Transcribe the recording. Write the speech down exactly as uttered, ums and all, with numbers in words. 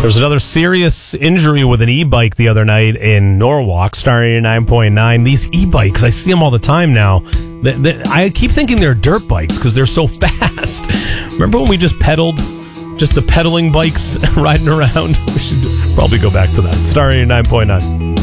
was another serious injury with an e-bike the other night in Norwalk, Star eighty-nine point nine. These e-bikes, I see them all the time now. They, they, I keep thinking they're dirt bikes because they're so fast. Remember when we just pedaled? Just the pedaling bikes riding around? We should probably go back to that. Star eighty-nine point nine.